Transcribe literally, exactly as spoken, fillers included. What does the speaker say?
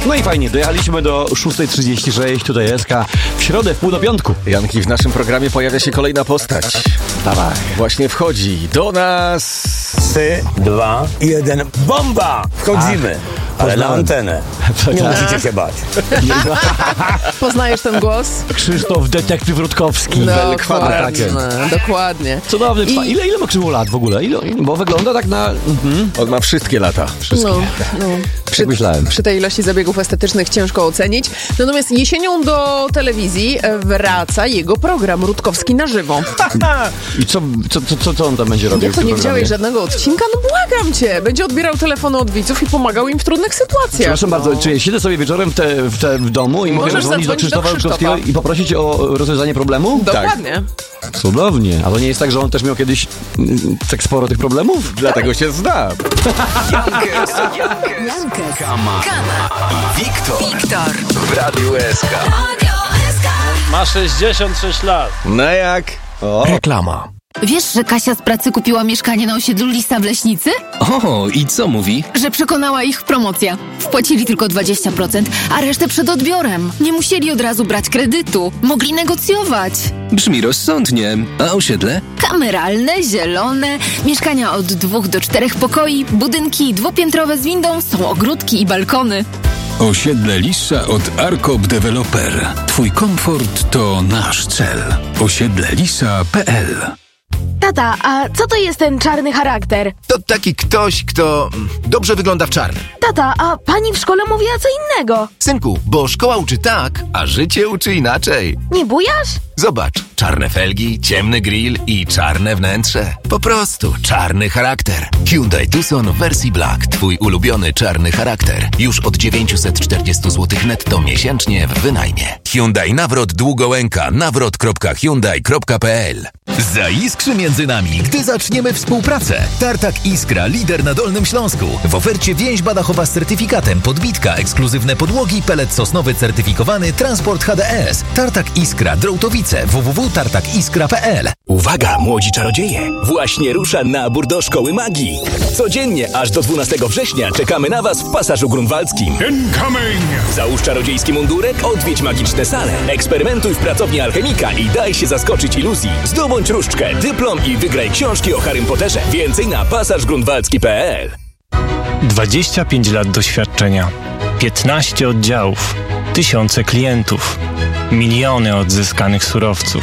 No i fajnie, dojechaliśmy do szósta trzydzieści sześć, tutaj Eska. W środę, w pół do piątku. Janki, w naszym programie pojawia się kolejna postać. Dawaj. Właśnie wchodzi do nas... Trzy, dwa, jeden, bomba! Wchodzimy, Ach, ale na poznałem. antenę. Nie musicie się bać. Poznajesz ten głos? Krzysztof Detektyw Rutkowski. Dokładnie, kwadracie. dokładnie. Cudowny. I- I... Ile, ile ma Krzywu lat w ogóle? Ile, bo wygląda tak na... Mhm. On ma wszystkie lata. Wszystkie. No, no. Przy, myślałem. przy tej ilości zabiegów estetycznych ciężko ocenić. Natomiast jesienią do telewizji e, wraca jego program Rutkowski na żywo. I co, co, co, co, co on tam będzie robił? Jak to w tym nie programie? widziałeś żadnego odcinka? No błagam cię. Będzie odbierał telefony od widzów i pomagał im w trudnych sytuacjach. Przepraszam no. bardzo, czy ja siedzę sobie wieczorem w, te, w, te, w domu i mogę Możesz dzwonić do zadzwonić do Krzysztofa Rutkowskiego Krzysztofa. i poprosić o rozwiązanie problemu? Dokładnie. Cudownie. A to nie jest tak, że on też miał kiedyś mm, tak sporo tych problemów? Dlatego się zna. Jankes, Kama i Wiktor. Wiktor w Radiu S K. Ma sześćdziesiąt sześć lat. No jak? O. Reklama. Wiesz, że Kasia z pracy kupiła mieszkanie na osiedlu Lisa w Leśnicy? O, i co mówi? Że przekonała ich promocja. Wpłacili tylko dwadzieścia procent, a resztę przed odbiorem. Nie musieli od razu brać kredytu. Mogli negocjować. Brzmi rozsądnie. A osiedle? Kameralne, zielone, mieszkania od dwóch do czterech pokoi, budynki dwupiętrowe z windą, są ogródki i balkony. Osiedle Lisa od Arkop Developer. Twój komfort to nasz cel. osiedle lisa kropka p l. Tata, a co to jest ten czarny charakter? To taki ktoś, kto dobrze wygląda w czarnym. Tata, a pani w szkole mówiła co innego. Synku, bo szkoła uczy tak, a życie uczy inaczej. Nie bujasz? Zobacz, czarne felgi, ciemny grill i czarne wnętrze. Po prostu czarny charakter. Hyundai Tucson w wersji Black. Twój ulubiony czarny charakter. Już od dziewięćset czterdzieści złotych netto miesięcznie w wynajmie. Hyundai Nawrot Długołęka. nawrot kropka hyundai kropka p l. Zaiskrzy między nami, gdy zaczniemy współpracę. Tartak Iskra, lider na Dolnym Śląsku. W ofercie więźba dachowa z certyfikatem, podbitka, ekskluzywne podłogi, pelet sosnowy certyfikowany, transport H D S. Tartak Iskra, Drołtowice. w w w kropka tartak iskra kropka p l. Uwaga, młodzi czarodzieje! Właśnie rusza nabór do Szkoły Magii. Codziennie, aż do dwunastego września czekamy na Was w Pasażu Grunwaldzkim. Incoming! Załóż czarodziejski mundurek, odwiedź magiczne sale, eksperymentuj w pracowni alchemika i daj się zaskoczyć iluzji. Zdobądź różdżkę, dyplom i wygraj książki o Harrym Potterze. Więcej na pasaż grunwaldzki kropka p l. dwadzieścia pięć lat doświadczenia, piętnaście oddziałów, tysiące klientów, miliony odzyskanych surowców.